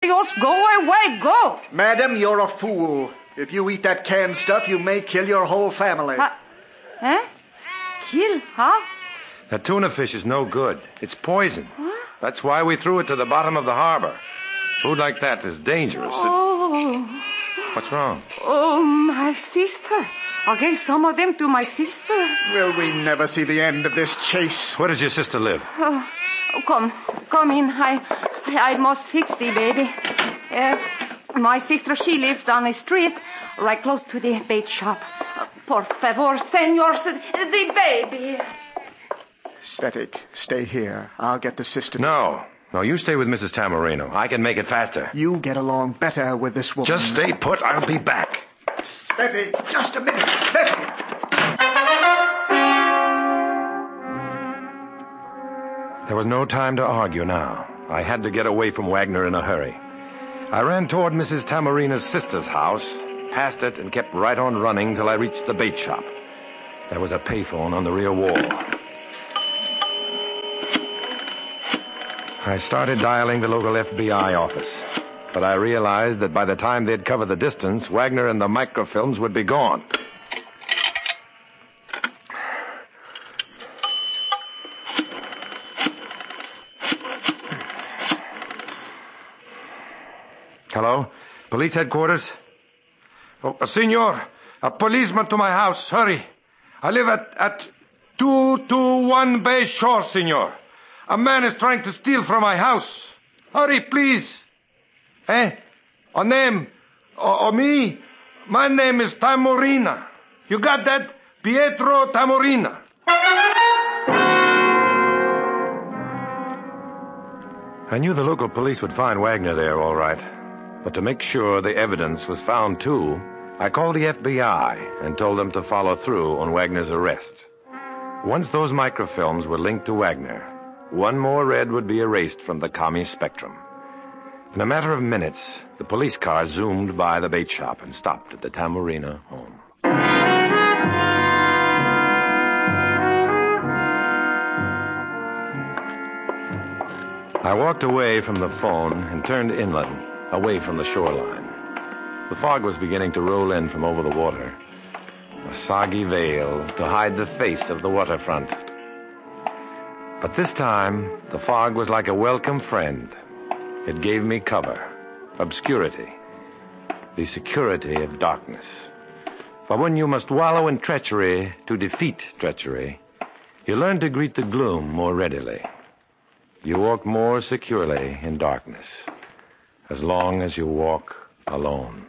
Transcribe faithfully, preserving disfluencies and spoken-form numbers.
Dios, go away, go. Madam, you're a fool. If you eat that canned stuff, you may kill your whole family. Uh, eh? Kill, huh? That tuna fish is no good. It's poison. Huh? That's why we threw it to the bottom of the harbor. Food like that is dangerous. Oh. It... What's wrong? Oh, my sister. I gave some of them to my sister. Will we never see the end of this chase? Where does your sister live? Oh, come, come in. I, I must fix the baby. Uh, my sister, she lives down the street, right close to the bait shop. Uh, por favor, senor, the baby. Svetic, stay here. I'll get the sister. No. No, you stay with Missus Tamorino. I can make it faster. You get along better with this woman. Just stay put. I'll be back. Svetic, just a minute. Svetic! There was no time to argue now. I had to get away from Wagner in a hurry. I ran toward Missus Tamorina's sister's house, passed it, and kept right on running till I reached the bait shop. There was a payphone on the rear wall. I started dialing the local F B I office, but I realized that by the time they'd covered the distance, Wagner and the microfilms would be gone. Hello? Police headquarters? Oh, uh, senor, a policeman to my house. Hurry. I live at, at two two one Bay Shore, senor. A man is trying to steal from my house. Hurry, please. Eh? A name? Or, or me? My name is Tamorina. You got that? Pietro Tamorina. I knew the local police would find Wagner there, all right. But to make sure the evidence was found, too, I called the F B I and told them to follow through on Wagner's arrest. Once those microfilms were linked to Wagner, one more red would be erased from the commie spectrum. In a matter of minutes, the police car zoomed by the bait shop and stopped at the Tamorina home. I walked away from the phone and turned inland, away from the shoreline. The fog was beginning to roll in from over the water, a soggy veil to hide the face of the waterfront. But this time, the fog was like a welcome friend. It gave me cover, obscurity, the security of darkness. For when you must wallow in treachery to defeat treachery, you learn to greet the gloom more readily. You walk more securely in darkness, as long as you walk alone.